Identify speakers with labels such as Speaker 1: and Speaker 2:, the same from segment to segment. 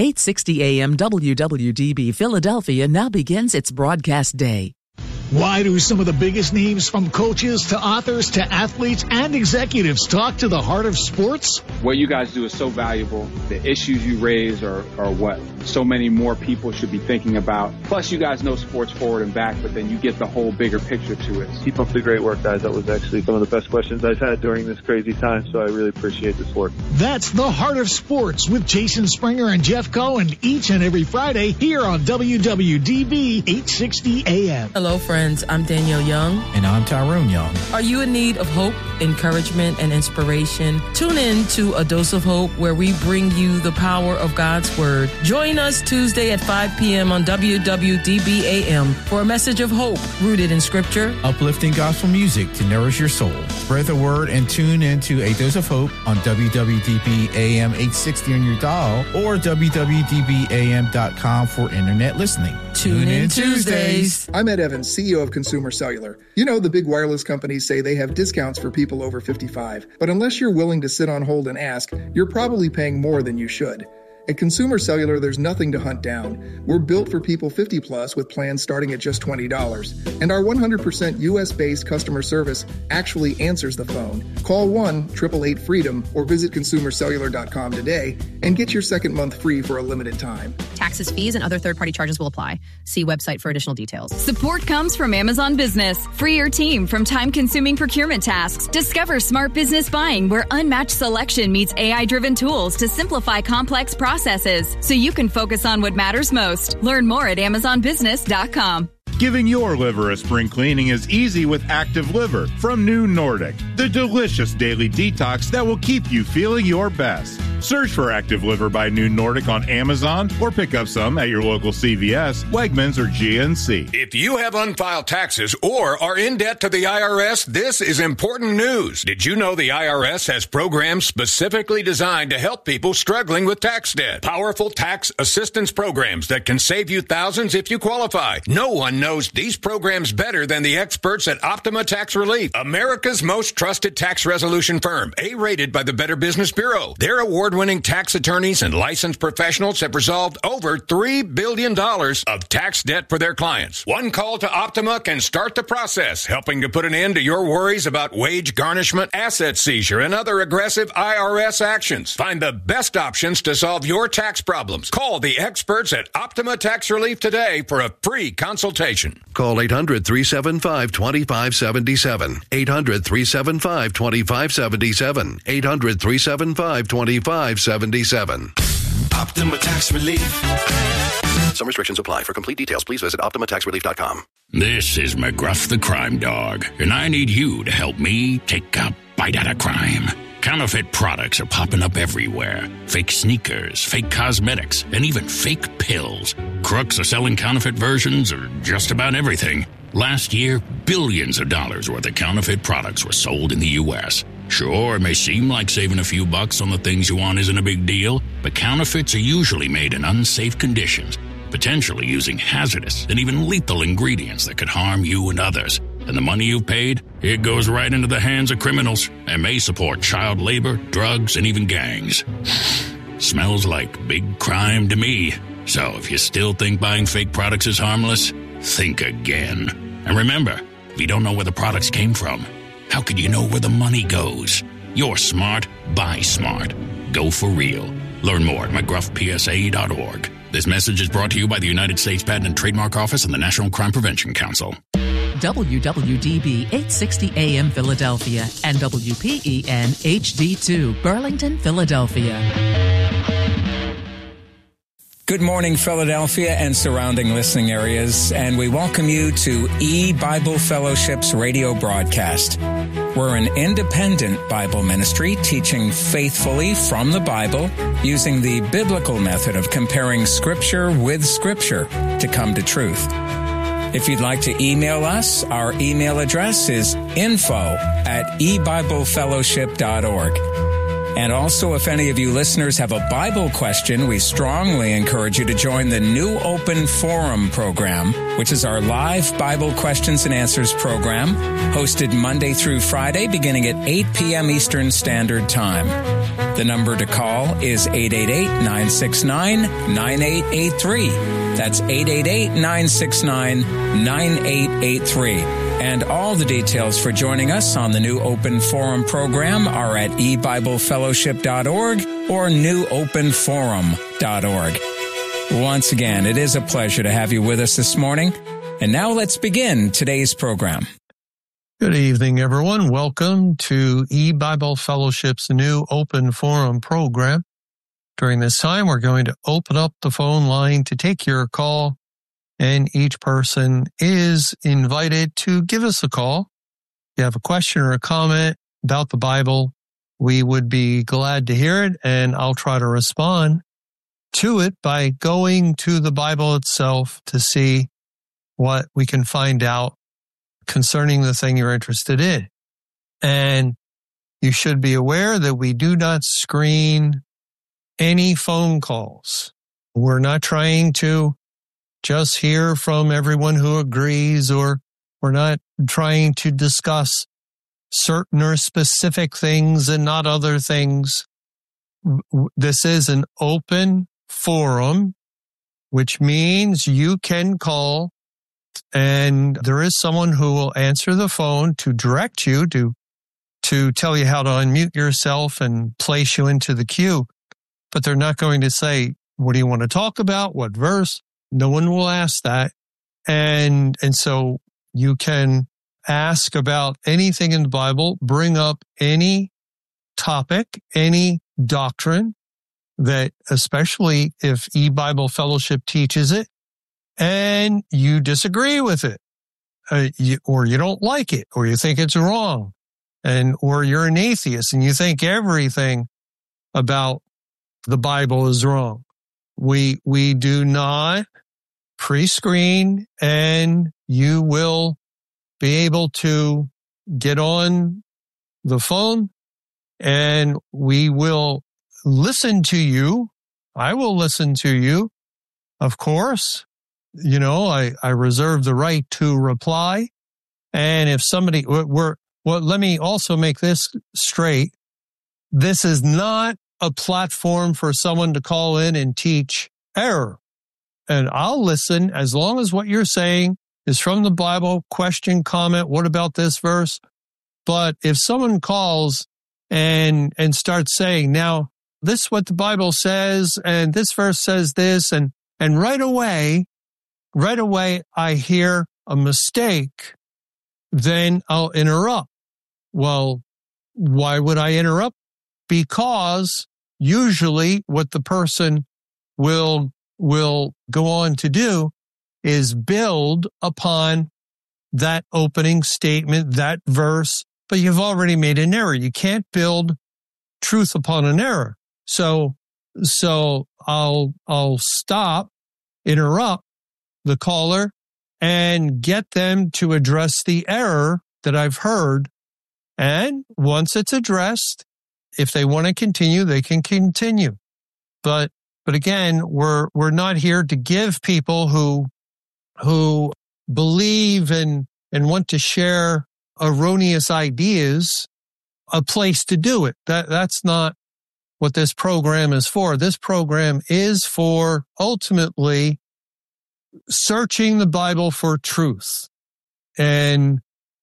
Speaker 1: 860 AM WWDB Philadelphia now begins its broadcast day.
Speaker 2: Why do some of the biggest names, from coaches to authors to athletes and executives, talk to the heart of sports?
Speaker 3: What you guys do is so valuable. The issues you raise are what so many more people should be thinking about. Plus, you guys know sports forward and back, but then you get the whole bigger picture to it.
Speaker 4: Keep up the great work, guys. That was actually some of the best questions I've had during this crazy time, so I really appreciate this work.
Speaker 2: That's The Heart of Sports with Jason Springer and Jeff Cohen each and every Friday here on WWDB 860 AM.
Speaker 5: Hello, friends. I'm Danielle Young.
Speaker 6: And I'm Tyrone Young.
Speaker 5: Are you in need of hope, encouragement, and inspiration? Tune in to A Dose of Hope, where we bring you the power of God's Word. Join us Tuesday at 5 p.m. on WWDB AM for a message of hope rooted in Scripture,
Speaker 6: uplifting gospel music to nourish your soul. Spread the word and tune into A Dose of Hope on WWDB AM 860 on your dial or WWDBAM.com for internet listening.
Speaker 5: Tune in Tuesdays.
Speaker 7: I'm Ed Evans, CEO of Consumer Cellular. You know, the big wireless companies say they have discounts for people over 55, but unless you're willing to sit on hold and ask, you're probably paying more than you should. At Consumer Cellular, there's nothing to hunt down. We're built for people 50 plus with plans starting at just $20. And our 100% U.S.-based customer service actually answers the phone. Call 1-888-FREEDOM or visit consumercellular.com today and get your second month free for a limited time.
Speaker 8: Taxes, fees, and other third-party charges will apply. See website for additional details.
Speaker 9: Support comes from Amazon Business. Free your team from time-consuming procurement tasks. Discover smart business buying, where unmatched selection meets AI-driven tools to simplify complex processes, so you can focus on what matters most. Learn more at AmazonBusiness.com.
Speaker 10: Giving your liver a spring cleaning is easy with Active Liver from New Nordic, the delicious daily detox that will keep you feeling your best. Search for Active Liver by New Nordic on Amazon or pick up some at your local CVS, Wegmans, or GNC.
Speaker 11: If you have unfiled taxes or are in debt to the IRS, this is important news. Did you know the IRS has programs specifically designed to help people struggling with tax debt? Powerful tax assistance programs that can save you thousands if you qualify. No one knows these programs better than the experts at Optima Tax Relief, America's most trusted tax resolution firm, A-rated by the Better Business Bureau. Their award-winning tax attorneys and licensed professionals have resolved over $3 billion of tax debt for their clients. One call to Optima can start the process, helping to put an end to your worries about wage garnishment, asset seizure, and other aggressive IRS actions. Find the best options to solve your tax problems. Call the experts at Optima Tax Relief today for a free consultation.
Speaker 12: Call 800-375-2577. 800-375-2577. 800-375-2577.
Speaker 13: Optima Tax Relief.
Speaker 12: Some restrictions apply. For complete details, please visit OptimaTaxRelief.com.
Speaker 14: This is McGruff the Crime Dog, and I need you to help me take a bite out of crime. Counterfeit products are popping up everywhere. Fake sneakers, fake cosmetics, and even fake pills. Crooks are selling counterfeit versions of just about everything. Last year, billions of dollars worth of counterfeit products were sold in the U.S. Sure, it may seem like saving a few bucks on the things you want isn't a big deal, but counterfeits are usually made in unsafe conditions, potentially using hazardous and even lethal ingredients that could harm you and others. And the money you've paid, it goes right into the hands of criminals and may support child labor, drugs, and even gangs. Smells like big crime to me. So if you still think buying fake products is harmless, think again. And remember, if you don't know where the products came from, how could you know where the money goes? You're smart, buy smart. Go for real. Learn more at McGruffPSA.org. This message is brought to you by the United States Patent and Trademark Office and the National Crime Prevention Council.
Speaker 1: WWDB 860 AM Philadelphia and WPEN HD2 Burlington, Philadelphia.
Speaker 15: Good morning, Philadelphia and surrounding listening areas, and we welcome you to E-Bible Fellowship's radio broadcast. We're an independent Bible ministry teaching faithfully from the Bible using the biblical method of comparing Scripture with Scripture to come to truth. If you'd like to email us, our email address is info@ebiblefellowship.org. And also, if any of you listeners have a Bible question, we strongly encourage you to join the New Open Forum program, which is our live Bible questions and answers program, hosted Monday through Friday, beginning at 8 p.m. Eastern Standard Time. The number to call is 888-969-9883. That's 888-969-9883. And all the details for joining us on the new Open Forum program are at ebiblefellowship.org or newopenforum.org. Once again, it is a pleasure to have you with us this morning. And now let's begin today's program.
Speaker 13: Good evening, everyone. Welcome to eBible Fellowship's new Open Forum program. During this time, we're going to open up the phone line to take your call, and each person is invited to give us a call. If you have a question or a comment about the Bible, we would be glad to hear it, and I'll try to respond to it by going to the Bible itself to see what we can find out concerning the thing you're interested in. And you should be aware that we do not screen any phone calls. We're not trying to just hear from everyone who agrees, or we're not trying to discuss certain or specific things and not other things. This is an open forum, which means you can call, and there is someone who will answer the phone to direct you, to tell you how to unmute yourself and place you into the queue. But they're not going to say, what do you want to talk about? What verse? No one will ask that. And so you can ask about anything in the Bible, bring up any topic, any doctrine that, especially if eBible Fellowship teaches it, and you disagree with it, or you don't like it, or you think it's wrong, or you're an atheist and you think everything about the Bible is wrong. We do not pre-screen, and you will be able to get on the phone, and we will listen to you. I will listen to you, of course. You know, I reserve the right to reply. And if somebody, let me also make this straight. This is not a platform for someone to call in and teach error. And I'll listen as long as what you're saying is from the Bible, question, comment, what about this verse? But if someone calls and starts saying, now, this is what the Bible says, and this verse says this, and right away, I hear a mistake, then I'll interrupt. Well, why would I interrupt? Because usually what the person will go on to do is build upon that opening statement, that verse, but you've already made an error. You can't build truth upon an error. So I'll stop, interrupt the caller, and get them to address the error that I've heard. And once it's addressed, if they want to continue, they can continue. But again, we're not here to give people who believe and want to share erroneous ideas a place to do it. That's not what this program is for. This program is for ultimately searching the Bible for truth. And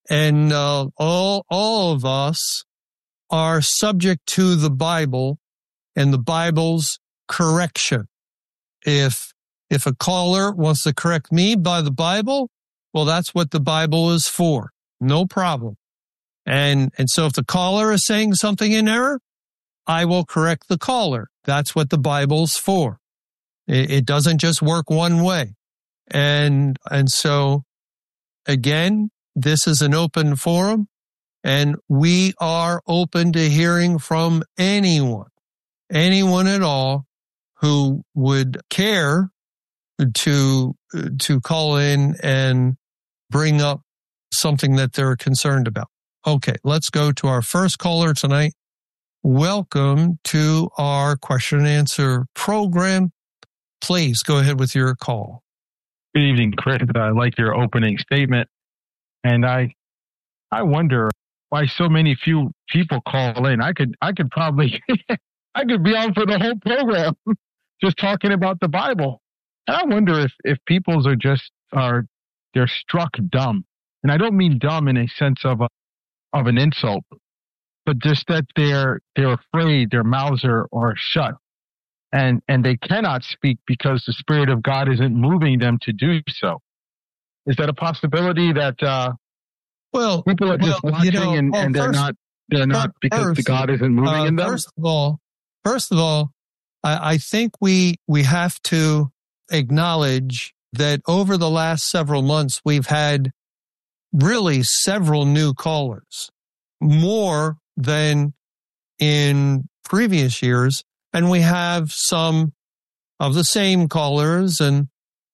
Speaker 13: all of us are subject to the Bible and the Bible's correction. If a caller wants to correct me by the Bible, well, that's what the Bible is for. No problem. And so if the caller is saying something in error, I will correct the caller. That's what the Bible's for. It doesn't just work one way. And so, again, this is an open forum, and we are open to hearing from anyone at all who would care to call in and bring up something that they're concerned about. Okay, let's go to our first caller tonight. Welcome to our question and answer program. Please go ahead with your call.
Speaker 16: Good evening, Chris. I like your opening statement. And I wonder why so few people call in. I could probably I could be on for the whole program just talking about the Bible. And I wonder if people's they're struck dumb. And I don't mean dumb in a sense of an insult, but just that they're afraid, their mouths are shut. And they cannot speak because the Spirit of God isn't moving them to do so. Is that a possibility that people are just watching and they're not because the God isn't moving in them?
Speaker 13: First of all, I think we have to acknowledge that over the last several months we've had really several new callers, more than in previous years. And we have some of the same callers and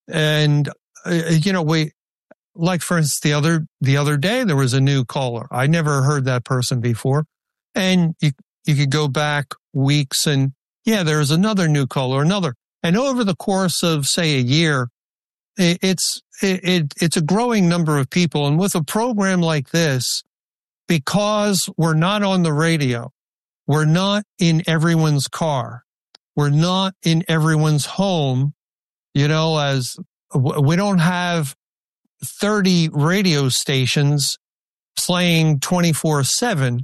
Speaker 13: we, like for instance, the other day, there was a new caller. I never heard that person before. And you could go back weeks and there was another new caller, and over the course of say a year, it's a growing number of people. And with a program like this, because we're not on the radio, we're not in everyone's car. We're not in everyone's home, as we don't have 30 radio stations playing 24/7.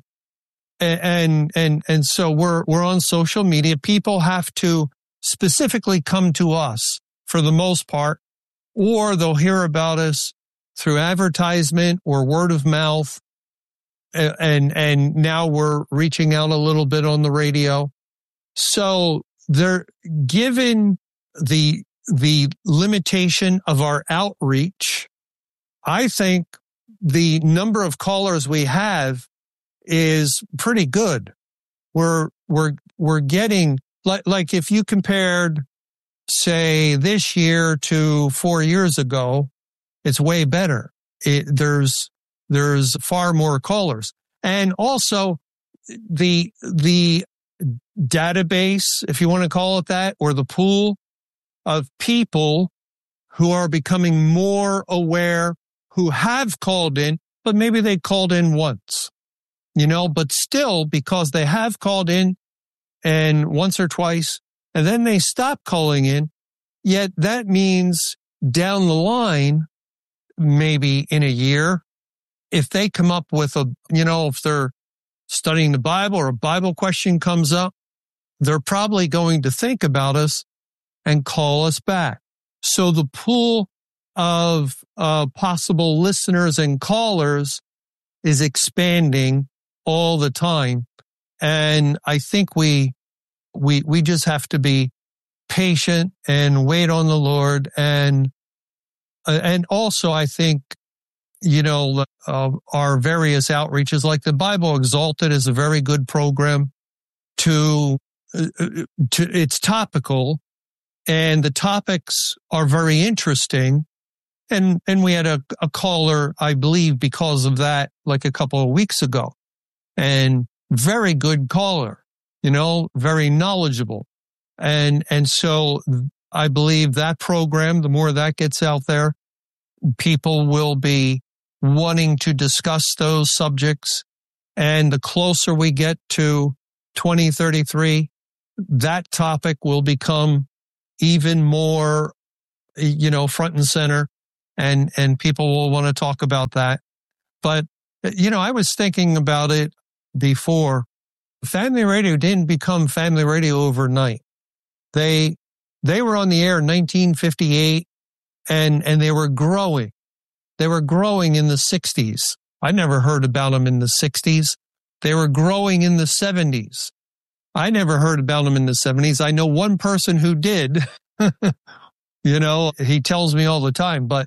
Speaker 13: And so we're on social media. People have to specifically come to us for the most part, or they'll hear about us through advertisement or word of mouth. And now we're reaching out a little bit on the radio. So they're given the limitation of our outreach. I think the number of callers we have is pretty good. We're getting like if you compared, say, this year to 4 years ago, it's way better. There's far more callers. And also the database, if you want to call it that, or the pool of people who are becoming more aware, who have called in, but maybe they called in once, but still, because they have called in and once or twice, and then they stop calling in, yet that means down the line, maybe in a year, if they come up with if they're studying the Bible or a Bible question comes up, they're probably going to think about us and call us back. So the pool of possible listeners and callers is expanding all the time. And I think we just have to be patient and wait on the Lord. And also I think, our various outreaches, like the Bible Exalted is a very good program it's topical, and the topics are very interesting. And we had a caller, I believe, because of that, like a couple of weeks ago, and very good caller, very knowledgeable. And so I believe that program, the more that gets out there, people will be wanting to discuss those subjects. And the closer we get to 2033, that topic will become even more, front and center, and people will want to talk about that. But, I was thinking about it before. Family radio didn't become family radio overnight. They were on the air in 1958 and they were growing. They were growing in the 60s. I never heard about them in the 60s. They were growing in the 70s. I never heard about them in the 70s. I know one person who did. He tells me all the time. But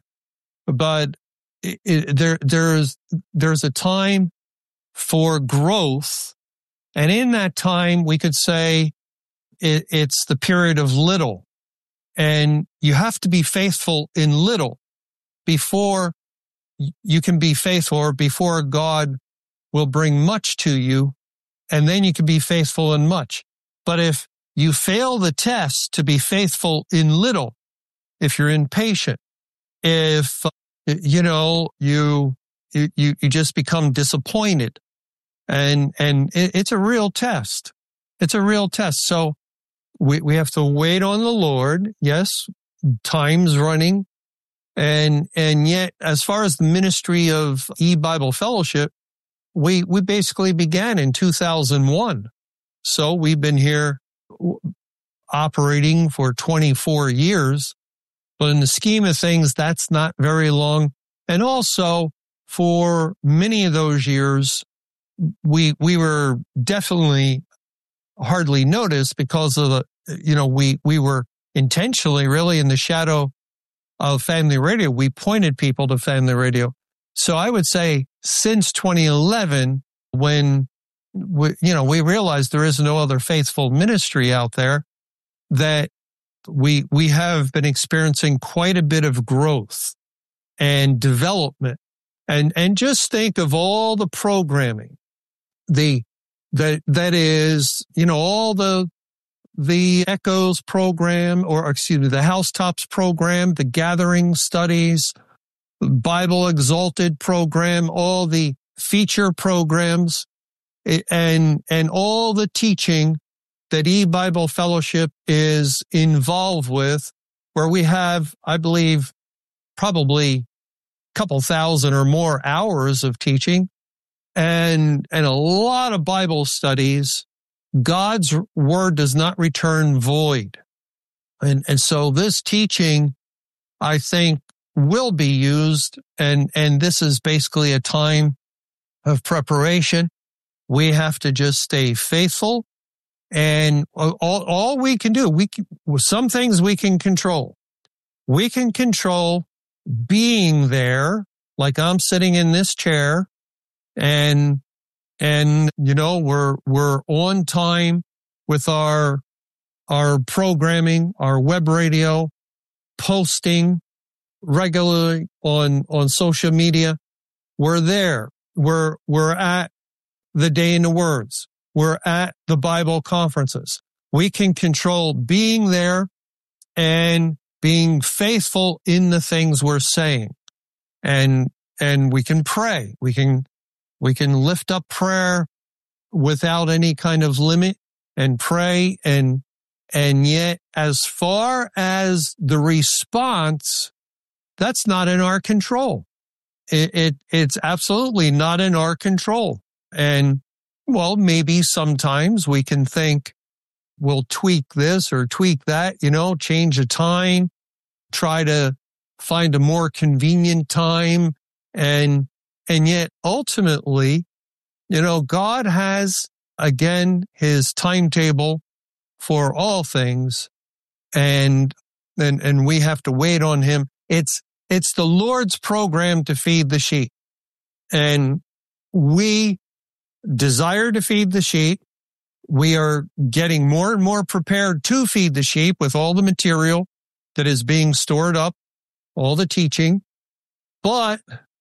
Speaker 13: there's a time for growth, and in that time, we could say it's the period of little, and you have to be faithful in little before you can be faithful, or before God will bring much to you, and then you can be faithful in much. But if you fail the test to be faithful in little, if you're impatient, if you just become disappointed, and it's a real test. It's a real test. So we have to wait on the Lord. Yes, time's running. And yet, as far as the ministry of E-Bible Fellowship, we basically began in 2001. So we've been here operating for 24 years. But in the scheme of things, that's not very long. And also, for many of those years, we were definitely hardly noticed because of the, we were intentionally really in the shadow of Family Radio. We pointed people to Family Radio. So I would say since 2011, when we realized there is no other faithful ministry out there, that we have been experiencing quite a bit of growth and development. And just think of all the programming, that is, all the Echoes program, or excuse me, the Housetops program, the Gathering Studies, Bible Exalted program, all the feature programs, and all the teaching that E-Bible Fellowship is involved with, where we have, I believe, probably a couple thousand or more hours of teaching and a lot of Bible studies. God's word does not return void. And so this teaching, I think, will be used. And this is basically a time of preparation. We have to just stay faithful. And all we can do, some things we can control. We can control being there, like I'm sitting in this chair, and we're on time with our programming, our web radio, posting regularly on social media. We're there. We're at the Day in the Words. We're at the Bible conferences. We can control being there and being faithful in the things we're saying. And we can pray. We can lift up prayer without any kind of limit and pray. And yet, as far as the response, that's not in our control. It's absolutely not in our control. And well, maybe sometimes we can think we'll tweak this or tweak that, change the time, try to find a more convenient time. And yet ultimately, God has, again, his timetable for all things, and we have to wait on him. It's the Lord's program to feed the sheep. And we desire to feed the sheep. We are getting more and more prepared to feed the sheep with all the material that is being stored up, all the teaching. But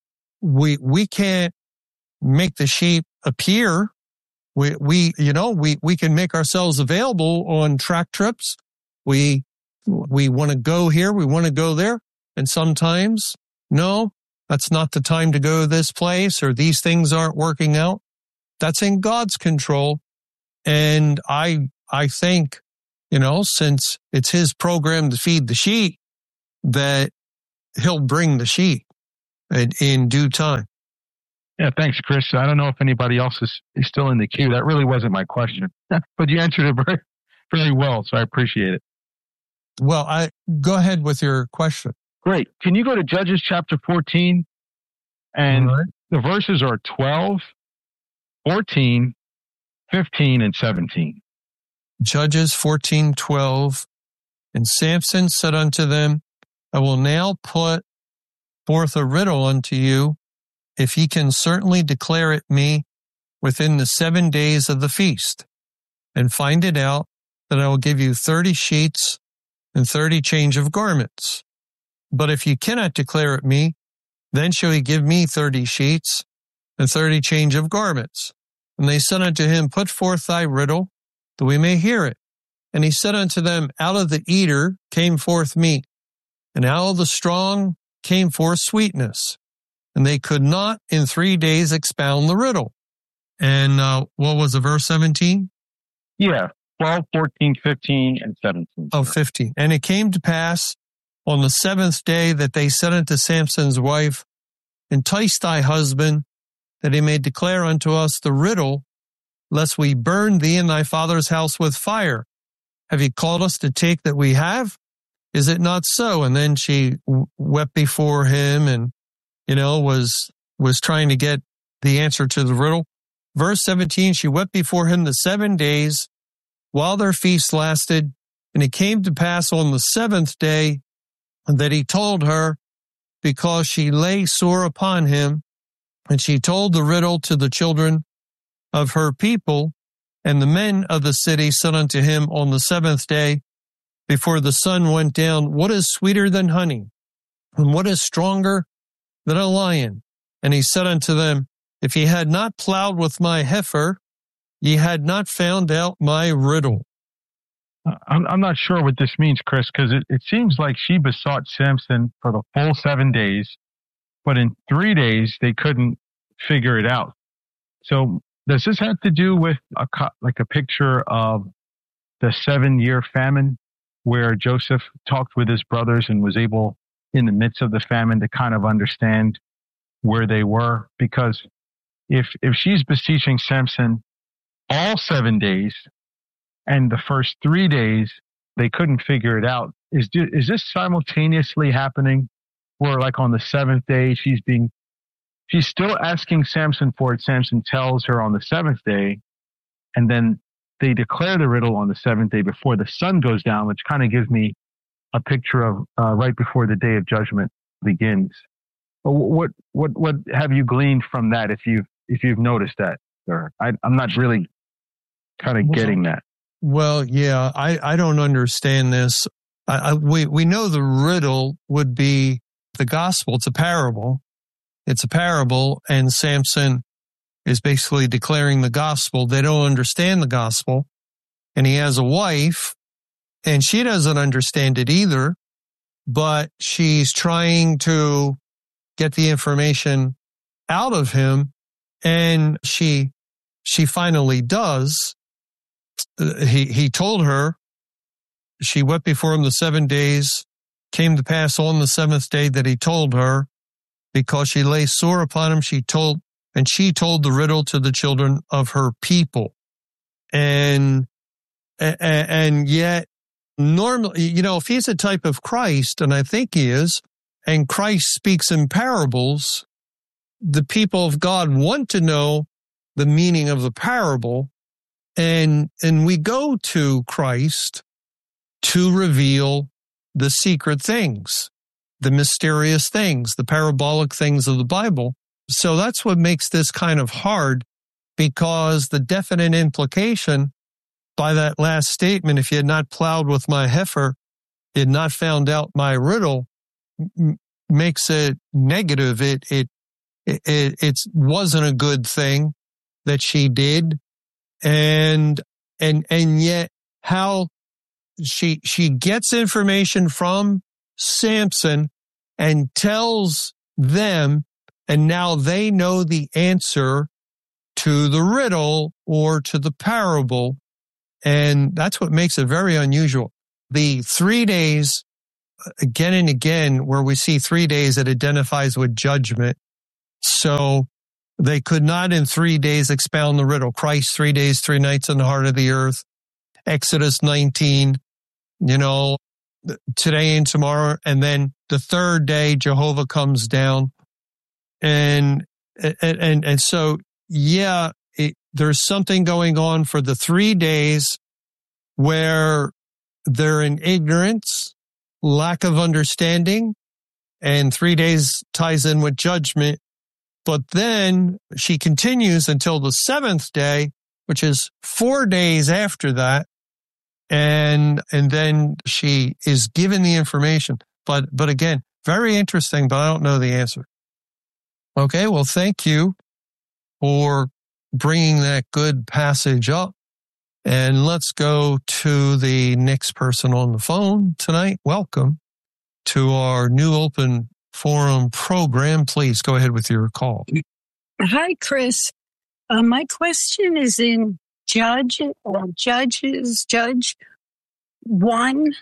Speaker 13: we can't make the sheep appear. We can make ourselves available on track trips. We want to go here. We want to go there. And sometimes, no, that's not the time to go to this place, or these things aren't working out. That's in God's control. And I think, since it's his program to feed the sheep, that he'll bring the sheep in due time.
Speaker 16: Yeah, thanks, Chris. I don't know if anybody else is still in the queue. That really wasn't my question, but you answered it very, very well, so I appreciate it.
Speaker 13: Well, go ahead with your question.
Speaker 16: Great. Can you go to Judges chapter 14? And the verses are 12, 14, 15, and 17.
Speaker 13: Judges 14:12. And Samson said unto them, I will now put forth a riddle unto you, if ye can certainly declare it me within the 7 days of the feast, and find it out, that I will give you 30 sheets and 30 change of garments. But if ye cannot declare it me, then shall ye give me 30 sheets and 30 change of garments. And they said unto him, put forth thy riddle, that we may hear it. And he said unto them, out of the eater came forth meat, and out of the strong came forth sweetness. And they could not in 3 days expound the riddle. And what was the verse 17?
Speaker 16: Yeah, 12, 14, 15, and 17.
Speaker 13: Oh, 15. And it came to pass on the seventh day that they said unto Samson's wife, entice thy husband, that he may declare unto us the riddle, lest we burn thee and thy father's house with fire. Have you called us to take that we have? Is it not so? And then she wept before him and, was trying to get the answer to the riddle. Verse 17, she wept before him the 7 days while their feast lasted. And it came to pass on the seventh day that he told her, because she lay sore upon him. And she told the riddle to the children of her people. And the men of the city said unto him on the seventh day, before the sun went down, what is sweeter than honey? And what is stronger than a lion? And he said unto them, if ye had not plowed with my heifer, ye had not found out my riddle.
Speaker 16: I'm not sure what this means, Chris, because it seems like she besought Samson for the full 7 days, but in 3 days they couldn't figure it out. So does this have to do with a picture of the 7-year famine where Joseph talked with his brothers and was able, in the midst of the famine, to kind of understand where they were? Because if she's beseeching Samson all 7 days and the first 3 days they couldn't figure it out, is this simultaneously happening where, like, on the seventh day she's still asking Samson for it? Samson tells her on the seventh day, and then they declare the riddle on the seventh day before the sun goes down, which kind of gives me a picture of right before the day of judgment begins. What have you gleaned from that, if you've noticed that, sir? I'm not really kind of getting that.
Speaker 13: Well, yeah, I don't understand this. We know the riddle would be the gospel. It's a parable. It's a parable, and Samson is basically declaring the gospel. They don't understand the gospel, and he has a wife, and she doesn't understand it either, but she's trying to get the information out of him, and she finally does. He told her, she wept before him the 7 days, came to pass on the seventh day that he told her, because she lay sore upon him, she told the riddle to the children of her people. And yet, normally, if he's a type of Christ, and I think he is, and Christ speaks in parables, the people of God want to know the meaning of the parable, and we go to Christ to reveal the secret things, the mysterious things, the parabolic things of the Bible. So that's what makes this kind of hard, because the definite implication by that last statement, if you had not plowed with my heifer, you had not found out my riddle, makes it negative. It wasn't a good thing that she did. And yet how she gets information from Samson and tells them, and now they know the answer to the riddle or to the parable. And that's what makes it very unusual. The 3 days, again and again, where we see 3 days, it identifies with judgment. So they could not in 3 days expound the riddle. Christ, 3 days, 3 nights in the heart of the earth. Exodus 19, today and tomorrow. And then the third day, Jehovah comes down. And so, yeah, there's something going on for the 3 days where they're in ignorance, lack of understanding, and 3 days ties in with judgment. But then she continues until the seventh day, which is 4 days after that. And then she is given the information. But again, very interesting, but I don't know the answer. Okay, well, thank you for bringing that good passage up. And let's go to the next person on the phone tonight. Welcome to our new open forum program. Please go ahead with your call.
Speaker 17: Hi, Chris. My question is in Judge 1.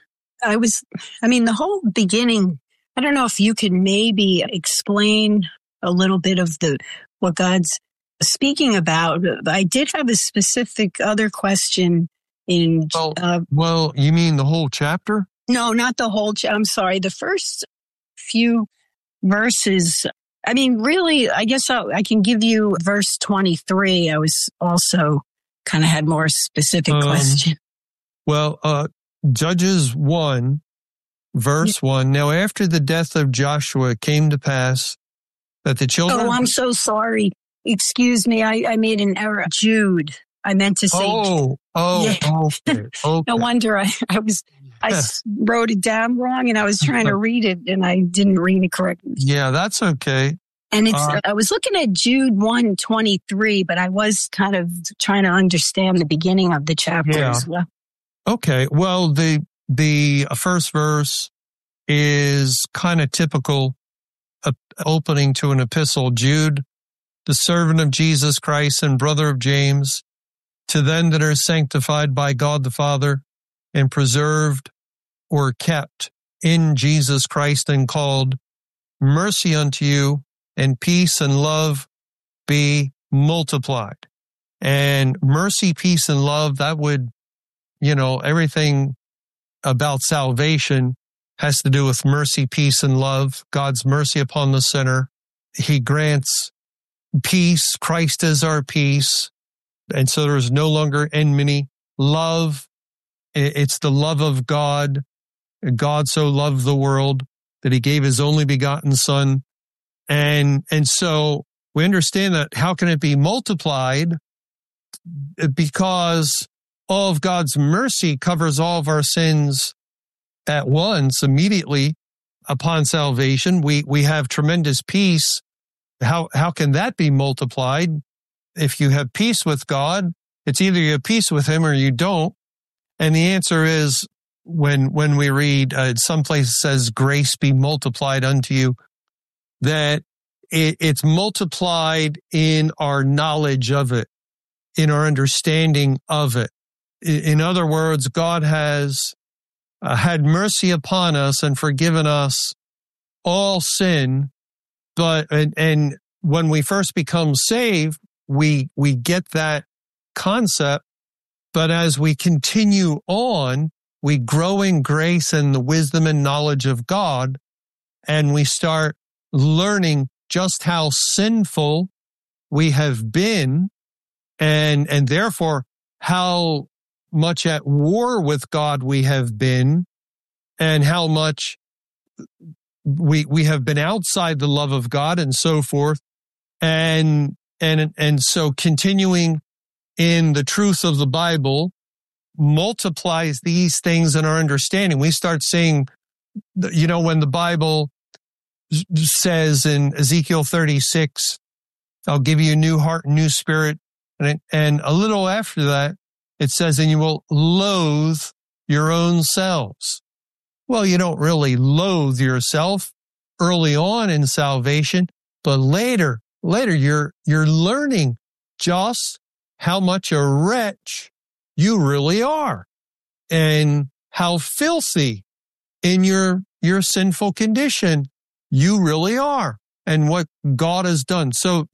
Speaker 17: The whole beginning, I don't know if you could maybe explain a little bit of what God's speaking about. I did have a specific other question in...
Speaker 13: well, you mean the whole chapter?
Speaker 17: No, not the whole I'm sorry. The first few verses... really, I guess I can give you verse 23. I was also kind of had more specific question.
Speaker 13: Well, Judges 1, verse 1. Now, after the death of Joshua, it came to pass that the children...
Speaker 17: Oh, I'm so sorry. Excuse me. I made an error. Jude. I meant to say...
Speaker 13: Okay.
Speaker 17: No wonder I wrote it down wrong, and I was trying to read it, and I didn't read it correctly.
Speaker 13: Yeah, that's okay.
Speaker 17: And I was looking at Jude 1:23, but I was kind of trying to understand the beginning of the chapter as well.
Speaker 13: Okay. Well, the first verse is kind of typical opening to an epistle. Jude, the servant of Jesus Christ and brother of James, to them that are sanctified by God the Father and preserved or kept in Jesus Christ and called, mercy unto you and peace and love be multiplied. And mercy, peace, and love, that would, everything about salvation has to do with mercy, peace, and love. God's mercy upon the sinner. He grants peace. Christ is our peace. And so there is no longer enmity. Love, it's the love of God. God so loved the world that he gave his only begotten Son. And so we understand that how can it be multiplied? Because all of God's mercy covers all of our sins at once, immediately upon salvation. We have tremendous peace. How can that be multiplied? If you have peace with God, it's either you have peace with him or you don't. And the answer is when we read, some place says, grace be multiplied unto you, that it's multiplied in our knowledge of it, in our understanding of it. In other words, God has had mercy upon us and forgiven us all sin. And when we first become saved, we get that concept. But as we continue on, we grow in grace and the wisdom and knowledge of God, and we start learning just how sinful we have been, and therefore how much at war with God we have been, and how much we have been outside the love of God, and so forth. And so continuing in the truth of the Bible multiplies these things in our understanding. We start saying, when the Bible says in Ezekiel 36, I'll give you a new heart and new spirit. And a little after that, it says, and you will loathe your own selves. Well, you don't really loathe yourself early on in salvation, but later you're learning just how much a wretch you really are and how filthy in your sinful condition you really are and what God has done. So